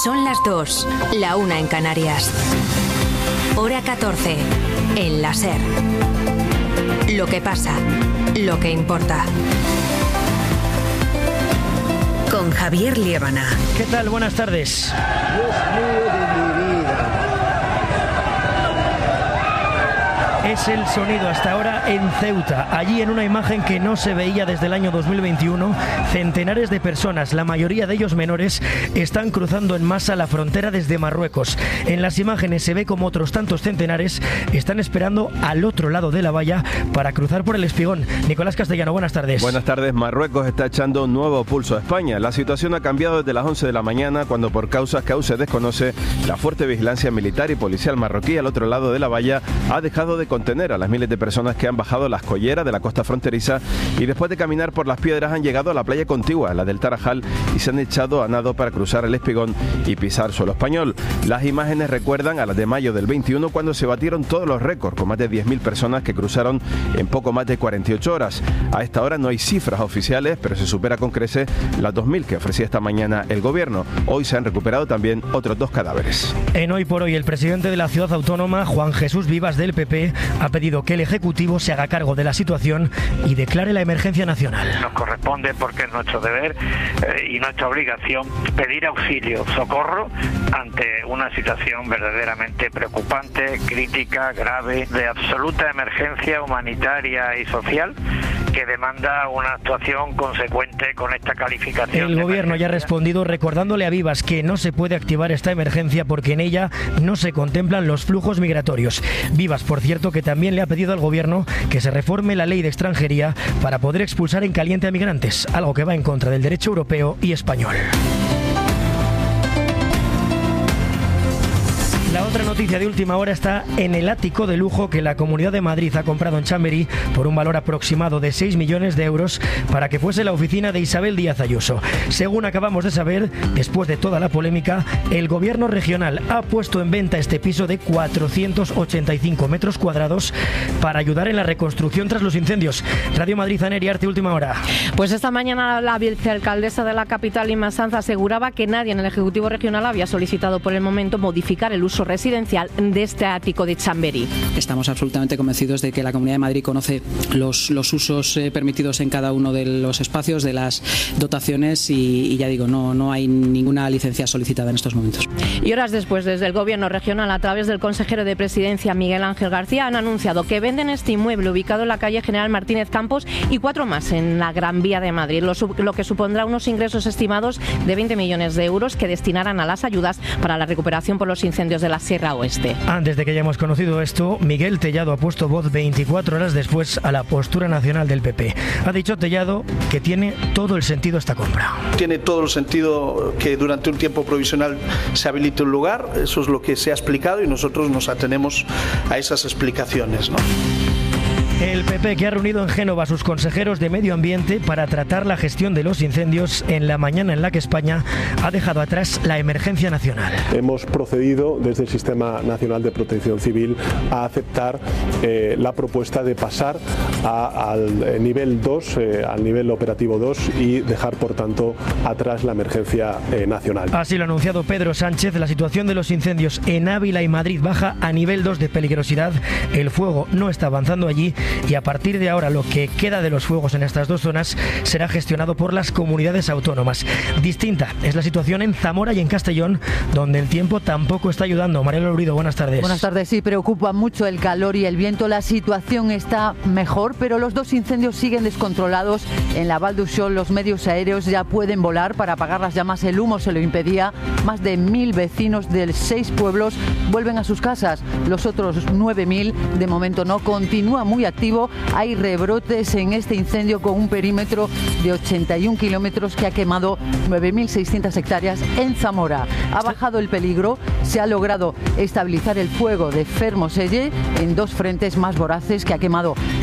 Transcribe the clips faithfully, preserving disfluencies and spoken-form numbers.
Son las dos, la una en Canarias. Hora catorce, en la SER. Lo que pasa, lo que importa. Con Javier Liébana. ¿Qué tal? Buenas tardes. Dios mío de mi vida. Es el sonido hasta ahora en Ceuta. Allí, en una imagen que no se veía desde el año dos mil veintiuno, centenares de personas, la mayoría de ellos menores, están cruzando en masa la frontera desde Marruecos. En las imágenes se ve como otros tantos centenares están esperando al otro lado de la valla para cruzar por el Espigón. Nicolás Castellano, buenas tardes. Buenas tardes. Marruecos está echando un nuevo pulso a España. La situación ha cambiado desde las once de la mañana, cuando por causas que aún se desconoce, la fuerte vigilancia militar y policial marroquí al otro lado de la valla ha dejado de contener a las miles de personas que han bajado las colleras de la costa fronteriza y después de caminar por las piedras han llegado a la playa contigua, la del Tarajal, y se han echado a nado para cruzar el Espigón y pisar suelo español. Las imágenes recuerdan a las de mayo del veintiuno, cuando se batieron todos los récords, con más de diez mil personas que cruzaron en poco más de cuarenta y ocho horas. A esta hora no hay cifras oficiales, pero se supera con creces las dos mil que ofrecía esta mañana el gobierno. Hoy se han recuperado también otros dos cadáveres. En Hoy por Hoy, el presidente de la ciudad autónoma, Juan Jesús Vivas, del P P, ha pedido que el Ejecutivo se haga cargo de la situación y declare la emergencia nacional. Nos corresponde, porque es nuestro deber eh, y nuestra obligación, pedir auxilio, socorro ante una situación verdaderamente preocupante, crítica, grave, de absoluta emergencia humanitaria y social, que demanda una actuación consecuente con esta calificación. El gobierno ya ha respondido recordándole a Vivas que no se puede activar esta emergencia porque en ella no se contemplan los flujos migratorios. Vivas, por cierto, que también le ha pedido al gobierno que se reforme la ley de extranjería para poder expulsar en caliente a migrantes, algo que va en contra del derecho europeo y español. La otra noticia de última hora está en el ático de lujo que la Comunidad de Madrid ha comprado en Chamberí por un valor aproximado de seis millones de euros para que fuese la oficina de Isabel Díaz Ayuso. Según acabamos de saber, después de toda la polémica, el gobierno regional ha puesto en venta este piso de cuatrocientos ochenta y cinco metros cuadrados para ayudar en la reconstrucción tras los incendios. Radio Madrid, Aner Arte, última hora. Pues esta mañana la vicealcaldesa de la capital, Inma Sanz, aseguraba que nadie en el Ejecutivo Regional había solicitado por el momento modificar el uso residencial de este ático de Chamberí. Estamos absolutamente convencidos de que la Comunidad de Madrid conoce los, los usos eh, permitidos en cada uno de los espacios, de las dotaciones y, y ya digo, no, no hay ninguna licencia solicitada en estos momentos. Y horas después, desde el Gobierno regional, a través del consejero de Presidencia, Miguel Ángel García, han anunciado que venden este inmueble ubicado en la calle General Martínez Campos y cuatro más en la Gran Vía de Madrid, lo, lo que supondrá unos ingresos estimados de veinte millones de euros que destinarán a las ayudas para la recuperación por los incendios de la Sierra Oeste. Antes de que hayamos conocido esto, Miguel Tellado ha puesto voz veinticuatro horas después a la postura nacional del P P. Ha dicho Tellado que tiene todo el sentido esta compra. Tiene todo el sentido que durante un tiempo provisional se habilite un lugar, eso es lo que se ha explicado y nosotros nos atenemos a esas explicaciones, ¿no? El P P, que ha reunido en Génova a sus consejeros de Medio Ambiente para tratar la gestión de los incendios en la mañana en la que España ha dejado atrás la emergencia nacional. Hemos procedido desde el Sistema Nacional de Protección Civil a aceptar eh, la propuesta de pasar a, al nivel dos, eh, al nivel operativo dos y dejar, por tanto, atrás la emergencia eh, nacional. Así lo ha anunciado Pedro Sánchez. La situación de los incendios en Ávila y Madrid baja a nivel dos de peligrosidad. El fuego no está avanzando allí y a partir de ahora lo que queda de los fuegos en estas dos zonas será gestionado por las comunidades autónomas. Distinta es la situación en Zamora y en Castellón, donde el tiempo tampoco está ayudando. Mariela Lurido, buenas tardes. Buenas tardes. Sí, preocupa mucho el calor y el viento. La situación está mejor, pero los dos incendios siguen descontrolados. En la Val d'Uixó los medios aéreos ya pueden volar para apagar las llamas. El humo se lo impedía. Más de mil vecinos de seis pueblos vuelven a sus casas. Los otros nueve mil de momento no. Continúa muy activo. Hay rebrotes en este incendio con un perímetro de ochenta y un kilómetros que ha quemado nueve mil seiscientas hectáreas en Zamora. Ha bajado el peligro, se ha logrado estabilizar el fuego de Fermoselle en dos frentes más voraces que ha quemado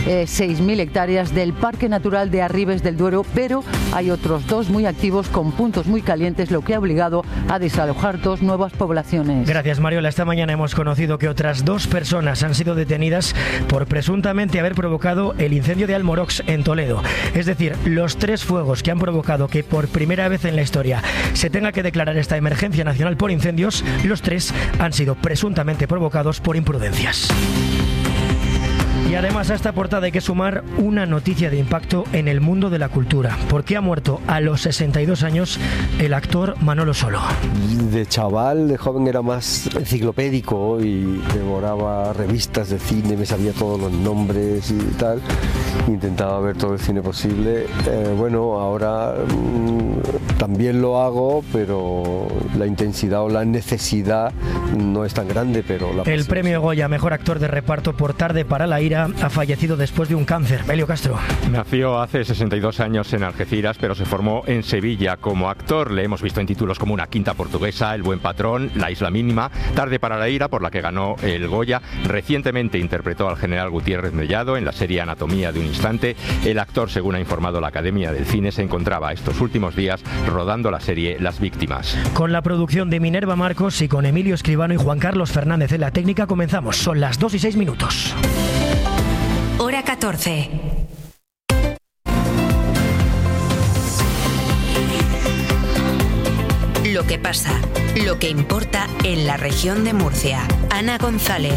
eh, seis mil hectáreas del Parque Natural de Arribes del Duero, pero hay otros dos muy activos con puntos muy calientes, lo que ha obligado a desalojar dos nuevas poblaciones. Gracias, Mariola. Esta mañana hemos conocido que otras dos personas han sido detenidas por presuntamente haber provocado el incendio de Almorox en Toledo. Es decir, los tres fuegos que han provocado que por primera vez en la historia se tenga que declarar esta emergencia nacional por incendios, los tres han sido presuntamente provocados por imprudencias. Y además a esta portada hay que sumar una noticia de impacto en el mundo de la cultura, porque ha muerto a los sesenta y dos años el actor Manolo Solo. De chaval, de joven era más enciclopédico y devoraba revistas de cine, me sabía todos los nombres y tal. Intentaba ver todo el cine posible. Eh, bueno, ahora mmm, también lo hago, pero la intensidad o la necesidad no es tan grande. Pero la el premio Goya, mejor actor de reparto por Tarde para la ira, ha fallecido después de un cáncer. Elio Castro. Nació hace sesenta y dos años en Algeciras, pero se formó en Sevilla como actor. Le hemos visto en títulos como Una quinta portuguesa, El buen patrón, La isla mínima, Tarde para la ira, por la que ganó el Goya. Recientemente interpretó al general Gutiérrez Mellado en la serie Anatomía de un instante. El actor, según ha informado la Academia del Cine, se encontraba estos últimos días rodando la serie Las víctimas. Con la producción de Minerva Marcos y con Emilio Escribano y Juan Carlos Fernández en la técnica comenzamos. Son las dos y seis minutos. Hora catorce. Lo que pasa, lo que importa en la región de Murcia. Ana González.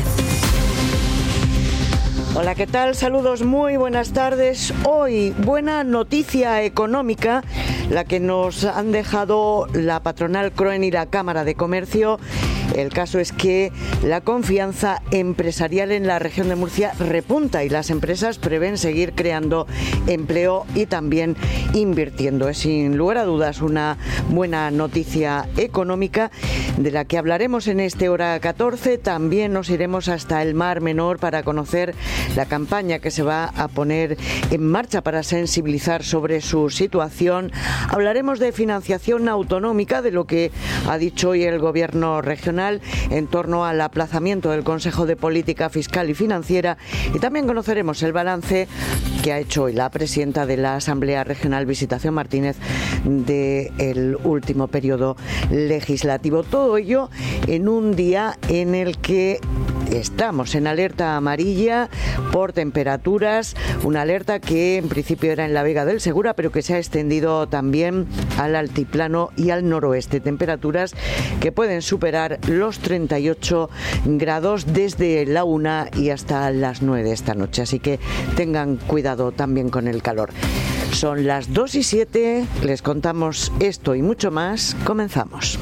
Hola, ¿qué tal? Saludos, muy buenas tardes. Hoy, buena noticia económica, la que nos han dejado la patronal Croen y la Cámara de Comercio. El caso es que la confianza empresarial en la región de Murcia repunta y las empresas prevén seguir creando empleo y también invirtiendo. Es sin lugar a dudas una buena noticia económica de la que hablaremos en este Hora catorce. También nos iremos hasta el Mar Menor para conocer la campaña que se va a poner en marcha para sensibilizar sobre su situación. Hablaremos de financiación autonómica, de lo que ha dicho hoy el Gobierno regional en torno al aplazamiento del Consejo de Política Fiscal y Financiera, y también conoceremos el balance que ha hecho hoy la presidenta de la Asamblea Regional, Visitación Martínez, del último periodo legislativo. Todo ello en un día en el que estamos en alerta amarilla por temperaturas, una alerta que en principio era en la Vega del Segura, pero que se ha extendido también al altiplano y al noroeste. Temperaturas que pueden superar los treinta y ocho grados desde la una y hasta las nueve de esta noche, así que tengan cuidado también con el calor. Son las dos y siete, les contamos esto y mucho más. Comenzamos.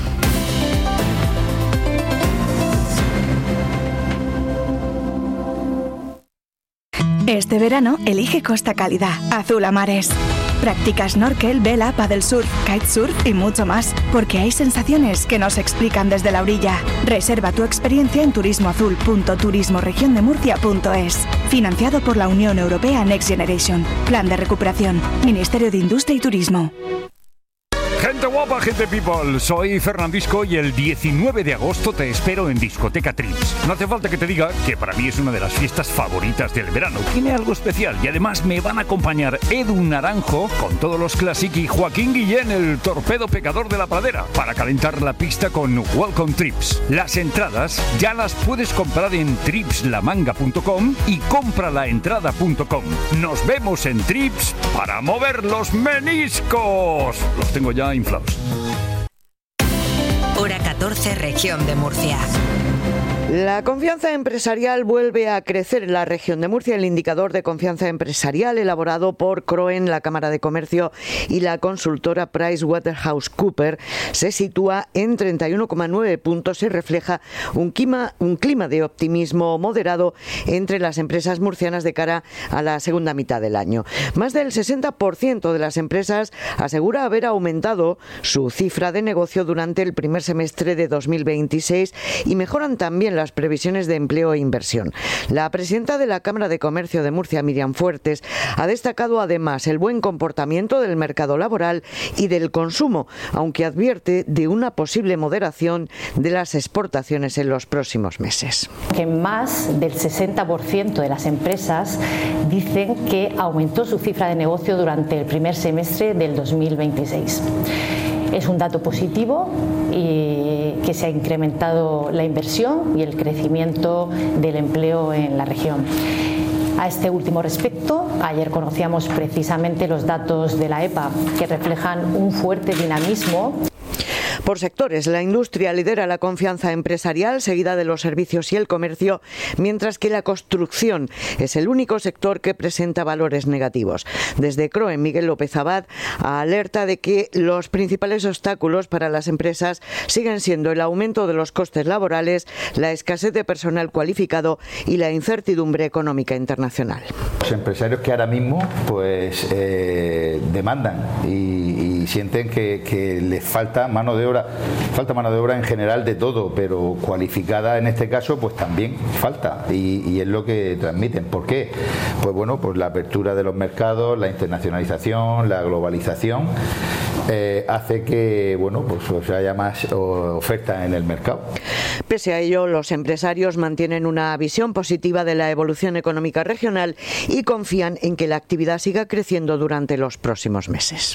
Este verano elige Costa Cálida, azul a mares. Practica snorkel, vela, paddle surf, kitesurf y mucho más, porque hay sensaciones que no se explican desde la orilla. Reserva tu experiencia en turismoazul punto turismo región de murcia punto es. Financiado por la Unión Europea Next Generation. Plan de recuperación. Ministerio de Industria y Turismo. Gente guapa, gente people, soy Fernandisco y el diecinueve de agosto te espero en Discoteca Trips. No hace falta que te diga que para mí es una de las fiestas favoritas del verano. Tiene algo especial y además me van a acompañar Edu Naranjo con todos los Classic y Joaquín Guillén, el torpedo pecador de la pradera, para calentar la pista con Welcome Trips. Las entradas ya las puedes comprar en trips la manga punto com y compralaentrada punto com. Nos vemos en Trips para mover los meniscos. Los tengo ya inflados. Hora catorce, región de Murcia. La confianza empresarial vuelve a crecer en la región de Murcia. El indicador de confianza empresarial elaborado por Croen, la Cámara de Comercio y la consultora PricewaterhouseCoopers se sitúa en treinta y uno coma nueve puntos y refleja un clima, un clima de optimismo moderado entre las empresas murcianas de cara a la segunda mitad del año. Más del sesenta por ciento de las empresas asegura haber aumentado su cifra de negocio durante el primer semestre de dos mil veintiséis y mejoran también las previsiones de empleo e inversión. La presidenta de la Cámara de Comercio de Murcia, Miriam Fuertes, ha destacado además el buen comportamiento del mercado laboral y del consumo, aunque advierte de una posible moderación de las exportaciones en los próximos meses. Que más del sesenta por ciento de las empresas dicen que aumentó su cifra de negocio durante el primer semestre del dos mil veintiséis. Es un dato positivo y que se ha incrementado la inversión y el crecimiento del empleo en la región. A este último respecto, ayer conocíamos precisamente los datos de la E P A que reflejan un fuerte dinamismo. Por sectores, la industria lidera la confianza empresarial, seguida de los servicios y el comercio, mientras que la construcción es el único sector que presenta valores negativos. Desde CROE, Miguel López Abad alerta de que los principales obstáculos para las empresas siguen siendo el aumento de los costes laborales, la escasez de personal cualificado y la incertidumbre económica internacional. Los empresarios que ahora mismo pues eh, demandan y, y sienten que, que les falta mano de obra, falta mano de obra en general de todo, pero cualificada en este caso pues también falta y, y es lo que transmiten. ¿Por qué? Pues bueno, pues la apertura de los mercados, la internacionalización, la globalización eh, hace que bueno pues, pues haya más oferta en el mercado. Pese a ello, los empresarios mantienen una visión positiva de la evolución económica regional y confían en que la actividad siga creciendo durante los próximos meses.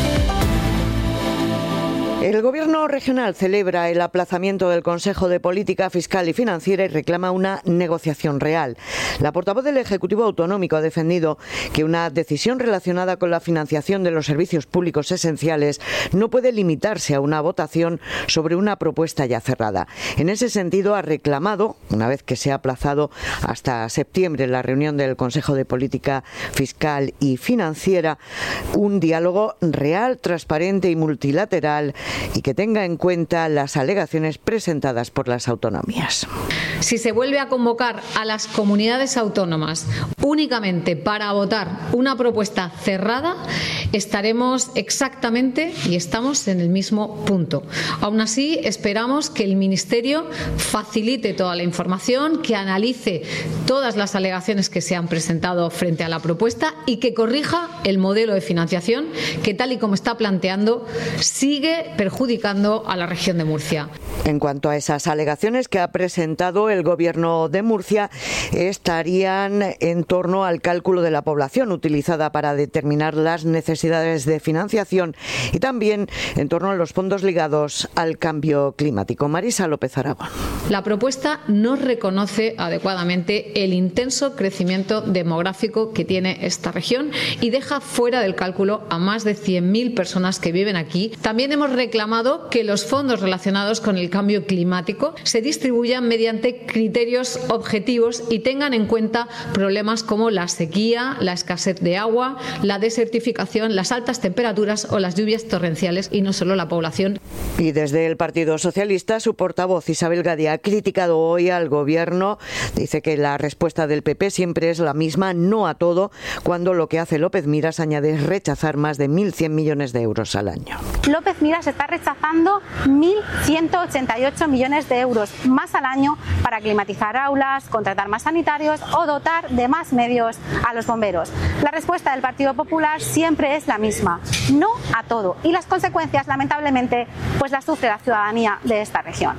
El Gobierno regional celebra el aplazamiento del Consejo de Política Fiscal y Financiera y reclama una negociación real. La portavoz del Ejecutivo Autonómico ha defendido que una decisión relacionada con la financiación de los servicios públicos esenciales no puede limitarse a una votación sobre una propuesta ya cerrada. En ese sentido, ha reclamado, una vez que se ha aplazado hasta septiembre la reunión del Consejo de Política Fiscal y Financiera, un diálogo real, transparente y multilateral y que tenga en cuenta las alegaciones presentadas por las autonomías. Si se vuelve a convocar a las comunidades autónomas únicamente para votar una propuesta cerrada, estaremos exactamente y estamos en el mismo punto. Aún así, esperamos que el Ministerio facilite toda la información, que analice todas las alegaciones que se han presentado frente a la propuesta y que corrija el modelo de financiación que, tal y como está planteando, sigue perjudicando a la región de Murcia. En cuanto a esas alegaciones que ha presentado el Gobierno de Murcia, estarían en torno al cálculo de la población utilizada para determinar las necesidades de financiación y también en torno a los fondos ligados al cambio climático. Marisa López Aragón. La propuesta no reconoce adecuadamente el intenso crecimiento demográfico que tiene esta región y deja fuera del cálculo a más de cien mil personas que viven aquí. También hemos reclamado que los fondos relacionados con el cambio climático se distribuyan mediante criterios objetivos y tengan en cuenta problemas como la sequía, la escasez de agua, la desertificación, las altas temperaturas o las lluvias torrenciales y no solo la población. Y desde el Partido Socialista, su portavoz Isabel Gadea ha criticado hoy al Gobierno. Dice que la respuesta del P P siempre es la misma, no a todo, cuando lo que hace López Miras, añade, es rechazar más de mil cien millones de euros al año. López Miras está rechazando mil ciento ochenta y ocho millones de euros más al año para climatizar aulas, contratar más sanitarios o dotar de más medios a los bomberos. La respuesta del Partido Popular siempre es la misma, no a todo. Y las consecuencias, lamentablemente, pues las sufre la ciudadanía de esta región.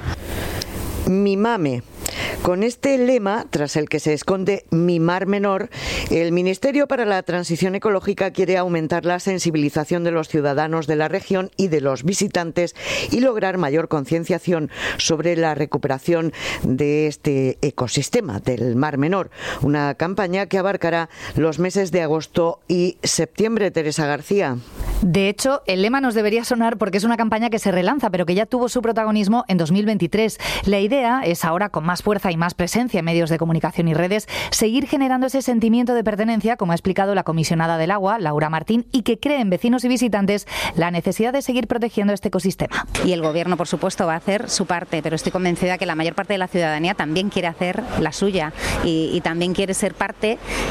Mi mame. Con este lema, tras el que se esconde Mi Mar Menor, el Ministerio para la Transición Ecológica quiere aumentar la sensibilización de los ciudadanos de la región y de los visitantes y lograr mayor concienciación sobre la recuperación de este ecosistema del Mar Menor. Una campaña que abarcará los meses de agosto y septiembre. Teresa García. De hecho, el lema nos debería sonar porque es una campaña que se relanza, pero que ya tuvo su protagonismo en dos mil veintitrés. La idea es ahora, con más fuerza y más presencia en medios de comunicación y redes, seguir generando ese sentimiento de pertenencia, como ha explicado la comisionada del agua, Laura Martín, y que cree en vecinos y visitantes la necesidad de seguir protegiendo este ecosistema. Y el Gobierno, por supuesto, va a hacer su parte, pero estoy convencida que la mayor parte de la ciudadanía también quiere hacer la suya y, y también quiere ser parte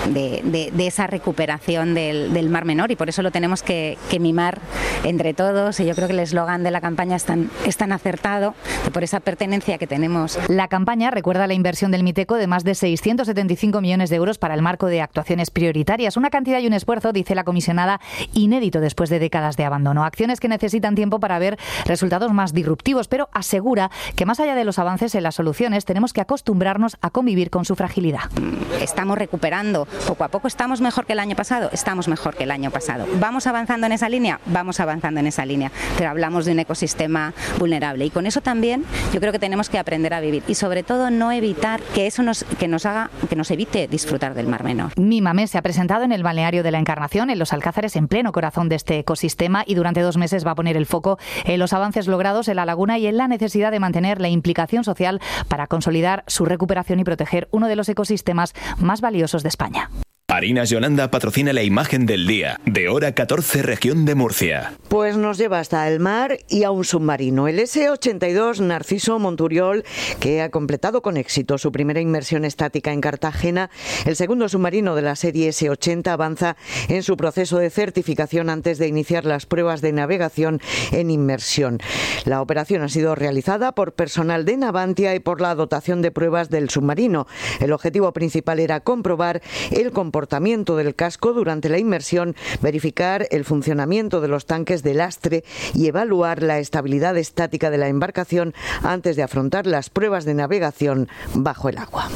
de, de, de esa recuperación del, del Mar Menor, y por eso lo tenemos que, que mimar entre todos, y yo creo que el eslogan de la campaña es tan, es tan acertado, por esa pertenencia que tenemos. La campaña recuerda la inversión del Miteco de más de seiscientos setenta y cinco millones de euros para el marco de actuaciones prioritarias, una cantidad y un esfuerzo, dice la comisionada, inédito después de décadas de abandono. Acciones que necesitan tiempo para ver resultados más disruptivos, pero asegura que más allá de los avances en las soluciones, tenemos que acostumbrarnos a convivir con su fragilidad. Estamos recuperando, poco a poco estamos mejor que el año pasado, estamos mejor que el año pasado. ¿Vamos avanzando en esa línea? Vamos avanzando en esa línea, pero hablamos de un ecosistema vulnerable, y con eso también yo creo que tenemos que aprender a vivir, y sobre todo no evitar que eso nos, que nos haga, que nos evite disfrutar del Mar Menor. Mimame se ha presentado en el balneario de la Encarnación, en Los Alcázares, en pleno corazón de este ecosistema, y durante dos meses va a poner el foco en los avances logrados en la laguna y en la necesidad de mantener la implicación social para consolidar su recuperación y proteger uno de los ecosistemas más valiosos de España. Harinas Yolanda patrocina la imagen del día, de hora catorce, región de Murcia. Pues nos lleva hasta el mar y a un submarino, el ese ochenta y dos Narciso Monturiol, que ha completado con éxito su primera inmersión estática en Cartagena. El segundo submarino de la serie ese ochenta avanza en su proceso de certificación antes de iniciar las pruebas de navegación en inmersión. La operación ha sido realizada por personal de Navantia y por la dotación de pruebas del submarino. El objetivo principal era comprobar el comportamiento comportamiento del casco durante la inmersión, verificar el funcionamiento de los tanques de lastre y evaluar la estabilidad estática de la embarcación antes de afrontar las pruebas de navegación bajo el agua.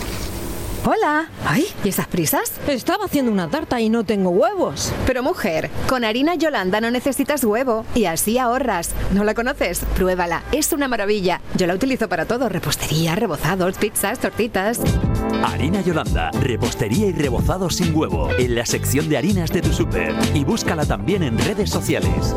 Hola. Ay, ¿y esas prisas? Estaba haciendo una tarta y no tengo huevos. Pero mujer, con harina Yolanda no necesitas huevo y así ahorras. ¿No la conoces? Pruébala, es una maravilla. Yo la utilizo para todo, repostería, rebozados, pizzas, tortitas. Harina Yolanda, repostería y rebozado sin huevo, en la sección de harinas de tu súper, y búscala también en redes sociales.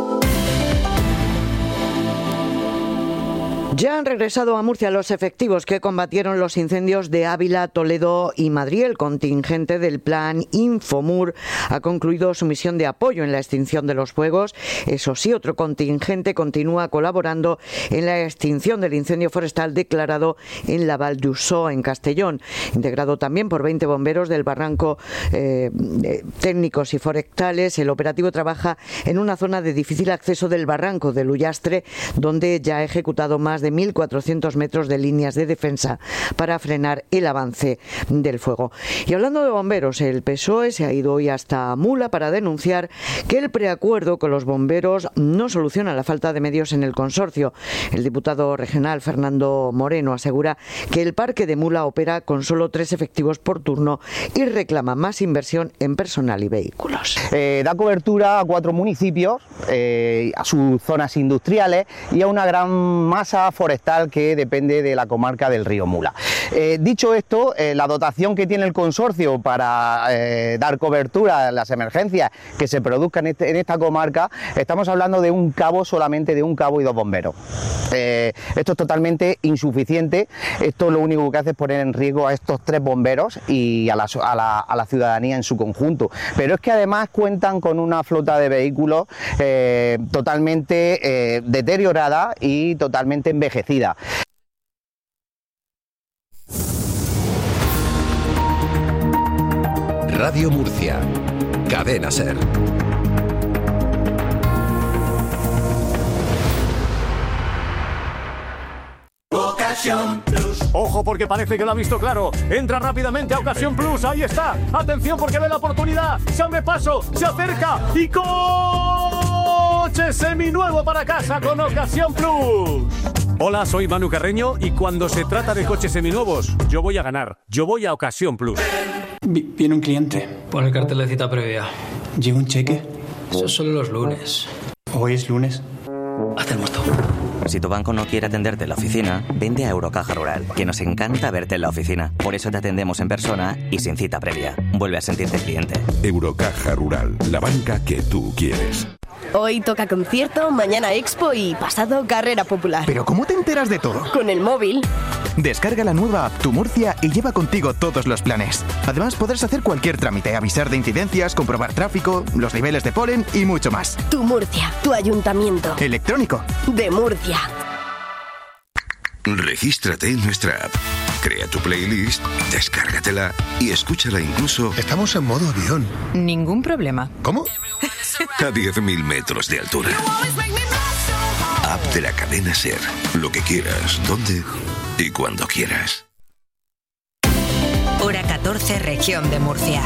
Ya han regresado a Murcia los efectivos que combatieron los incendios de Ávila, Toledo y Madrid. El contingente del plan Infomur ha concluido su misión de apoyo en la extinción de los fuegos. Eso sí, otro contingente continúa colaborando en la extinción del incendio forestal declarado en la Val d'Ussó, en Castellón, integrado también por veinte bomberos del barranco, eh, técnicos y forestales. El operativo trabaja en una zona de difícil acceso del barranco del Ullastre, donde ya ha ejecutado más de mil cuatrocientos metros de líneas de defensa para frenar el avance del fuego. Y hablando de bomberos, el P S O E se ha ido hoy hasta Mula para denunciar que el preacuerdo con los bomberos no soluciona la falta de medios en el consorcio. El diputado regional Fernando Moreno asegura que el parque de Mula opera con solo tres efectivos por turno y reclama más inversión en personal y vehículos. Eh, da cobertura a cuatro municipios, eh, a sus zonas industriales y a una gran masa forestal que depende de la comarca del río Mula. Eh, dicho esto, eh, la dotación que tiene el consorcio para eh, dar cobertura a las emergencias que se produzcan en, este, en esta comarca, estamos hablando de un cabo, solamente de un cabo y dos bomberos. Eh, esto es totalmente insuficiente. Esto lo único que hace es poner en riesgo a estos tres bomberos y a la, a la, a la ciudadanía en su conjunto. Pero es que además cuentan con una flota de vehículos eh, totalmente eh, deteriorada y totalmente envejecida. Radio Murcia, Cadena SER. Ocasión Plus. Ojo, porque parece que lo ha visto claro. Entra rápidamente a Ocasión Plus. Ahí está. Atención, porque ve la oportunidad. Se abre paso, se acerca y coche seminuevo para casa con Ocasión Plus. Hola, soy Manu Carreño y cuando se trata de coches seminuevos, yo voy a ganar. Yo voy a Ocasión Plus. Viene un cliente. Pon el cartel de cita previa. ¿Lleva un cheque? Eso solo los lunes. ¿Hoy es lunes? Haz el muerto. Si tu banco no quiere atenderte en la oficina, vente a Eurocaja Rural, que nos encanta verte en la oficina. Por eso te atendemos en persona y sin cita previa. Vuelve a sentirte cliente. Eurocaja Rural, la banca que tú quieres. Hoy toca concierto, mañana expo y pasado carrera popular. ¿Pero cómo te enteras de todo? Con el móvil. Descarga la nueva app Tu Murcia y lleva contigo todos los planes. Además podrás hacer cualquier trámite, avisar de incidencias, comprobar tráfico, los niveles de polen y mucho más. Tu Murcia, tu ayuntamiento. Electrónico. De Murcia. Regístrate en nuestra app. Crea tu playlist, descárgatela y escúchala incluso... Estamos en modo avión. Ningún problema. ¿Cómo? A diez mil metros de altura. App de la cadena SER. Lo que quieras, dónde y cuando quieras. Hora catorce, región de Murcia.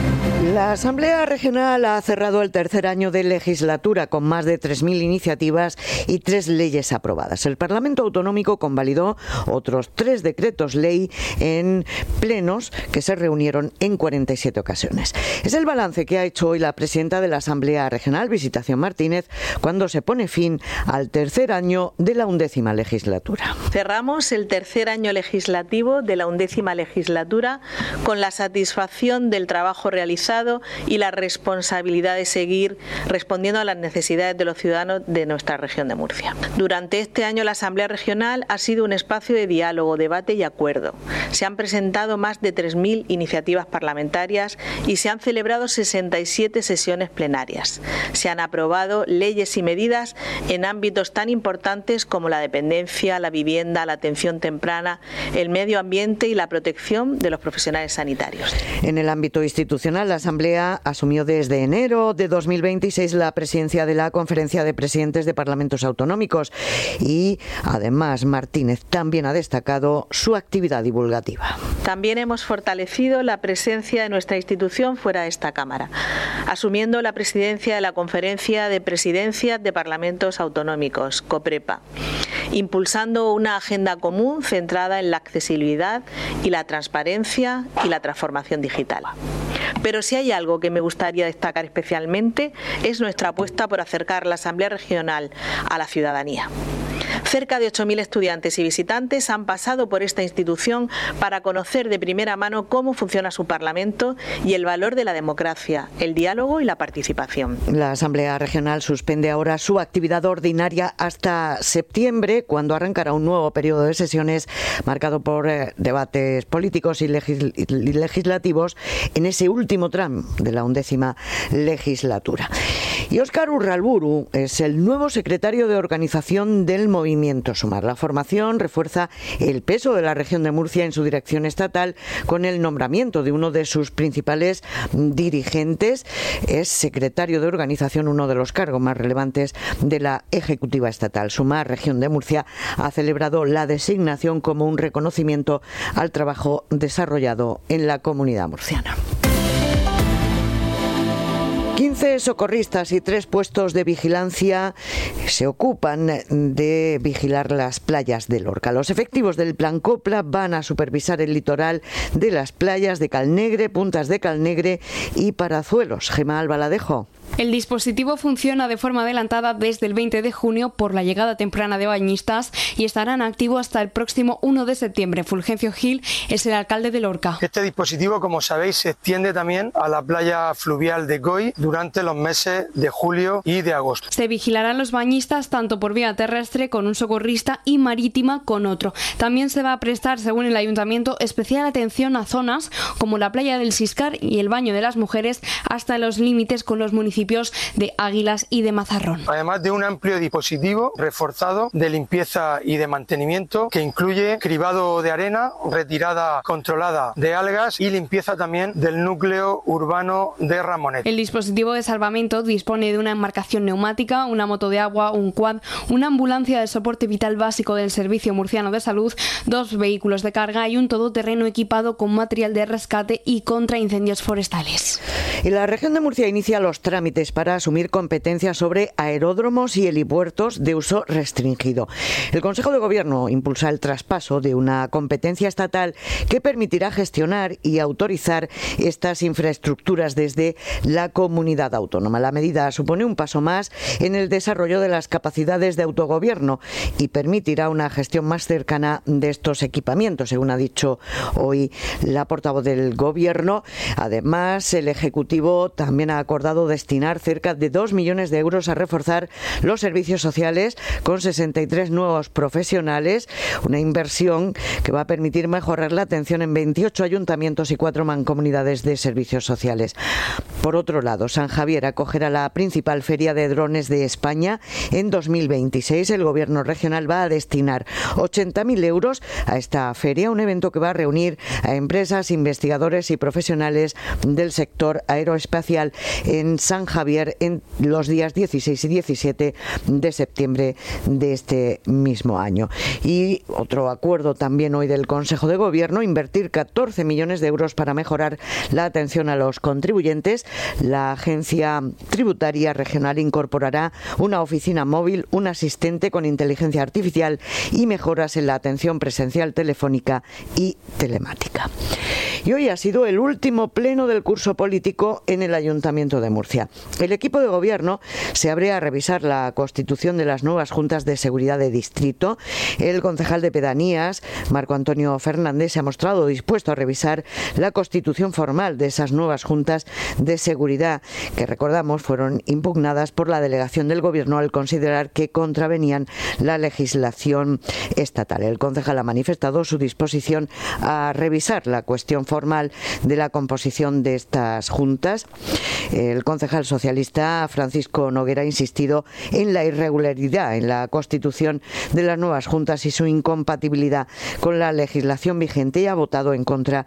La Asamblea Regional ha cerrado el tercer año de legislatura con más de tres mil iniciativas y tres leyes aprobadas. El Parlamento Autonómico convalidó otros tres decretos ley en plenos que se reunieron en cuarenta y siete ocasiones. Es el balance que ha hecho hoy la presidenta de la Asamblea Regional, Visitación Martínez, cuando se pone fin al tercer año de la undécima legislatura. Cerramos el tercer año legislativo de la undécima legislatura con la satisfacción del trabajo realizado y la responsabilidad de seguir respondiendo a las necesidades de los ciudadanos de nuestra región de Murcia. Durante este año la Asamblea Regional ha sido un espacio de diálogo, debate y acuerdo. Se han presentado más de tres mil iniciativas parlamentarias y se han celebrado sesenta y siete sesiones plenarias. Se han aprobado leyes y medidas en ámbitos tan importantes como la dependencia, la vivienda, la atención temprana, el medio ambiente y la protección de los profesionales sanitarios. En el ámbito institucional, la Asamblea asumió desde enero de dos mil veintiséis la presidencia de la Conferencia de Presidentes de Parlamentos Autonómicos y, además, Martínez también ha destacado su actividad divulgativa. También hemos fortalecido la presencia de nuestra institución fuera de esta Cámara, asumiendo la presidencia de la Conferencia de Presidencias de Parlamentos Autonómicos, COPREPA, impulsando una agenda común centrada en la accesibilidad y la transparencia y la transformación digital. Pero si hay algo que me gustaría destacar especialmente es nuestra apuesta por acercar la Asamblea Regional a la ciudadanía. Cerca de ocho mil estudiantes y visitantes han pasado por esta institución para conocer de primera mano cómo funciona su Parlamento y el valor de la democracia, el diálogo y la participación. La Asamblea Regional suspende ahora su actividad ordinaria hasta septiembre, cuando arrancará un nuevo periodo de sesiones marcado por eh, debates políticos y, legis- y legislativos en ese último tramo de la undécima legislatura. Y Óscar Urralburu es el nuevo secretario de organización del Movimiento Sumar. La formación refuerza el peso de la región de Murcia en su dirección estatal con el nombramiento de uno de sus principales dirigentes. Es secretario de organización, uno de los cargos más relevantes de la ejecutiva estatal. Sumar, región de Murcia, ha celebrado la designación como un reconocimiento al trabajo desarrollado en la comunidad murciana. quince socorristas y tres puestos de vigilancia se ocupan de vigilar las playas de Lorca. Los efectivos del Plan Copla van a supervisar el litoral de las playas de Calnegre, Puntas de Calnegre y Parazuelos. Gemma Albaladejo. El dispositivo funciona de forma adelantada desde el veinte de junio por la llegada temprana de bañistas y estarán activos hasta el próximo uno de septiembre. Fulgencio Gil es el alcalde de Lorca. Este dispositivo, como sabéis, se extiende también a la playa fluvial de Goy durante los meses de julio y de agosto. Se vigilarán los bañistas tanto por vía terrestre con un socorrista y marítima con otro. También se va a prestar, según el ayuntamiento, especial atención a zonas como la playa del Siscar y el baño de las mujeres hasta los límites con los municipios de Águilas y de Mazarrón. Además de un amplio dispositivo reforzado de limpieza y de mantenimiento que incluye cribado de arena, retirada controlada de algas y limpieza también del núcleo urbano de Ramonet. El dispositivo de salvamento dispone de una embarcación neumática, una moto de agua, un quad, una ambulancia de soporte vital básico del Servicio Murciano de Salud, dos vehículos de carga y un todoterreno equipado con material de rescate y contra incendios forestales. Y la región de Murcia inicia los trámites para asumir competencias sobre aeródromos y helipuertos de uso restringido. El Consejo de Gobierno impulsa el traspaso de una competencia estatal que permitirá gestionar y autorizar estas infraestructuras desde la comunidad autónoma. La medida supone un paso más en el desarrollo de las capacidades de autogobierno y permitirá una gestión más cercana de estos equipamientos, según ha dicho hoy la portavoz del Gobierno. Además, el Ejecutivo también ha acordado destinar cerca de dos millones de euros a reforzar los servicios sociales con sesenta y tres nuevos profesionales, una inversión que va a permitir mejorar la atención en veintiocho ayuntamientos y cuatro mancomunidades de servicios sociales. Por otro lado, San Javier acogerá la principal feria de drones de España en dos mil veintiséis. El Gobierno regional va a destinar ochenta mil euros a esta feria, un evento que va a reunir a empresas, investigadores y profesionales del sector aeroespacial en San Javier en los días dieciséis y diecisiete de septiembre de este mismo año. Y otro acuerdo también hoy del Consejo de Gobierno, invertir catorce millones de euros para mejorar la atención a los contribuyentes. La Agencia Tributaria Regional incorporará una oficina móvil, un asistente con inteligencia artificial y mejoras en la atención presencial, telefónica y telemática. Y hoy ha sido el último pleno del curso político en el Ayuntamiento de Murcia. El equipo de gobierno se abre a revisar la constitución de las nuevas juntas de seguridad de distrito. El concejal de Pedanías, Marco Antonio Fernández, se ha mostrado dispuesto a revisar la constitución formal de esas nuevas juntas de seguridad, que recordamos fueron impugnadas por la delegación del gobierno al considerar que contravenían la legislación estatal. El concejal ha manifestado su disposición a revisar la cuestión formal de la composición de estas juntas. El concejal socialista Francisco Noguera ha insistido en la irregularidad en la constitución de las nuevas juntas y su incompatibilidad con la legislación vigente y ha votado en contra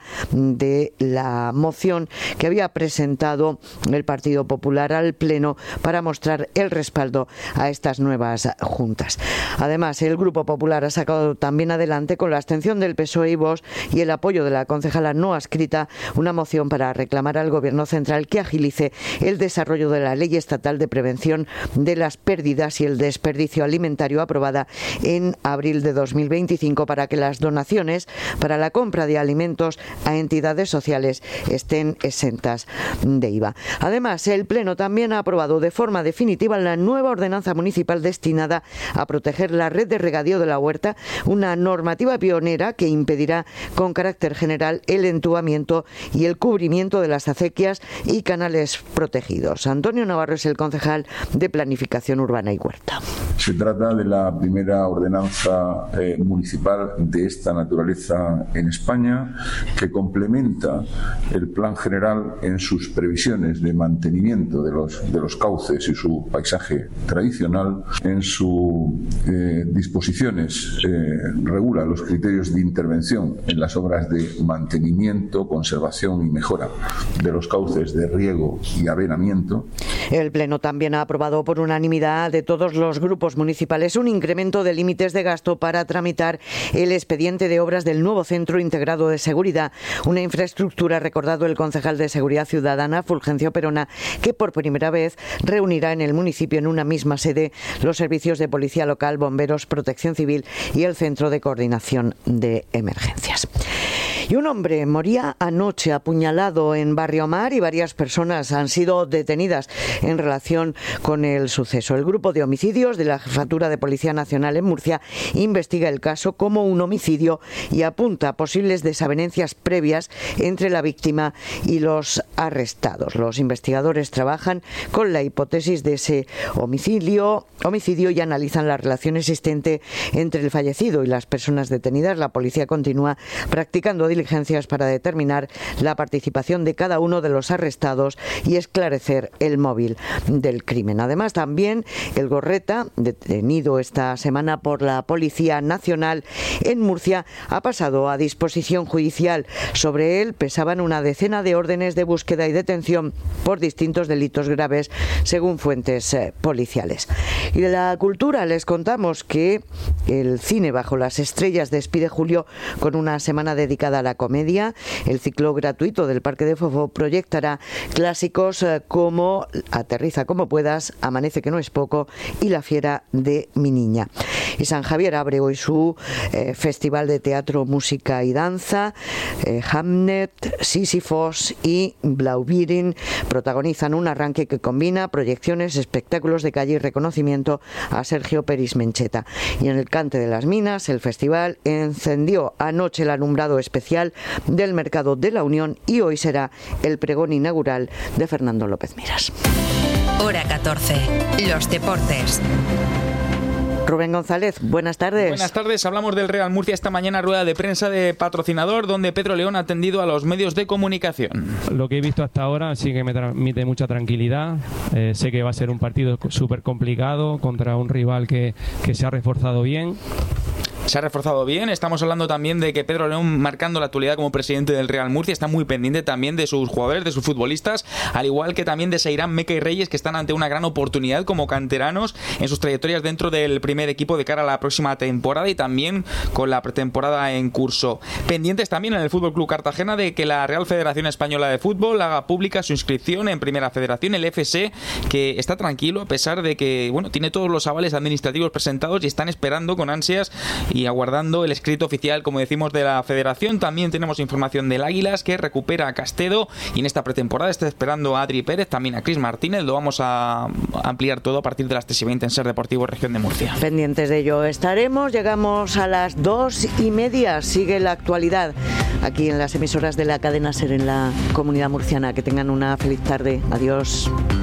de la moción que había presentado el Partido Popular al Pleno para mostrar el respaldo a estas nuevas juntas. Además, el Grupo Popular ha sacado también adelante, con la abstención del P S O E y Vox y el apoyo de la concejala no adscrita, una moción para reclamar al Gobierno central que agilice el desarrollo de la Ley Estatal de Prevención de las Pérdidas y el Desperdicio Alimentario, aprobada en abril de dos mil veinticinco, para que las donaciones para la compra de alimentos a entidades sociales estén exentas de I V A. Además, el Pleno también ha aprobado de forma definitiva la nueva ordenanza municipal destinada a proteger la red de regadío de la huerta, una normativa pionera que impedirá con carácter general el entubamiento y el cubrimiento de las acequias y canales protegidos. Antonio Navarro es el concejal de Planificación Urbana y Huerta. Se trata de la primera ordenanza eh, municipal de esta naturaleza en España, que complementa el Plan General en sus previsiones de mantenimiento de los, de los cauces y su paisaje tradicional. En sus eh, disposiciones eh, regula los criterios de intervención en las obras de mantenimiento, conservación y mejora de los cauces de riego y avenamiento. El Pleno también ha aprobado por unanimidad de todos los grupos municipales un incremento de límites de gasto para tramitar el expediente de obras del nuevo Centro Integrado de Seguridad, una infraestructura, recordado el concejal de Seguridad Ciudadana, Fulgencio Perona, que por primera vez reunirá en el municipio en una misma sede los servicios de Policía Local, Bomberos, Protección Civil y el Centro de Coordinación de Emergencias. Y un hombre moría anoche apuñalado en Barrio Mar y varias personas han sido detenidas en relación con el suceso. El grupo de homicidios de la Jefatura de Policía Nacional en Murcia investiga el caso como un homicidio y apunta a posibles desavenencias previas entre la víctima y los arrestados. Los investigadores trabajan con la hipótesis de ese homicidio, homicidio y analizan la relación existente entre el fallecido y las personas detenidas. La policía continúa practicando diligencias para determinar la participación de cada uno de los arrestados y esclarecer el móvil del crimen. Además, también el Gorreta, detenido esta semana por la Policía Nacional en Murcia, ha pasado a disposición judicial. Sobre él pesaban una decena de órdenes de búsqueda y detención por distintos delitos graves, según fuentes eh, policiales. Y de la cultura les contamos que el cine Bajo las Estrellas despide julio con una semana dedicada a la comedia. El ciclo gratuito del Parque de Fofó proyectará clásicos como Aterriza como puedas, Amanece que no es poco y La fiera de mi niña. Y San Javier abre hoy su eh, festival de teatro, música y danza. Eh, Hamnet, Sísifos y Blaubirin protagonizan un arranque que combina proyecciones, espectáculos de calle y reconocimiento a Sergio Peris Mencheta. Y en el Cante de las Minas, el festival encendió anoche el alumbrado especial del Mercado de la Unión y hoy será el pregón inaugural de Fernando López Miras. Hora catorce. Los deportes. Rubén González, buenas tardes. Buenas tardes, hablamos del Real Murcia esta mañana, rueda de prensa de patrocinador, donde Pedro León ha atendido a los medios de comunicación. Lo que he visto hasta ahora sí que me transmite mucha tranquilidad. Eh, sé que va a ser un partido súper complicado contra un rival que, que se ha reforzado bien. Se ha reforzado bien. Estamos hablando también de que Pedro León, marcando la actualidad como presidente del Real Murcia, está muy pendiente también de sus jugadores, de sus futbolistas, al igual que también de Seirán, Meca y Reyes, que están ante una gran oportunidad como canteranos en sus trayectorias dentro del primer equipo de cara a la próxima temporada y también con la pretemporada en curso. Pendientes también en el Fútbol Club Cartagena de que la Real Federación Española de Fútbol haga pública su inscripción en Primera Federación, el F S, que está tranquilo a pesar de que, bueno, tiene todos los avales administrativos presentados y están esperando con ansias y aguardando el escrito oficial, como decimos, de la Federación. También tenemos información del Águilas, que recupera a Castedo y en esta pretemporada está esperando a Adri Pérez, también a Cris Martínez. Lo vamos a ampliar todo a partir de las tres y veinte en Ser Deportivo Región de Murcia. Pendientes de ello estaremos. Llegamos a las dos y media. Sigue la actualidad aquí en las emisoras de la cadena Ser en la Comunidad Murciana. Que tengan una feliz tarde. Adiós.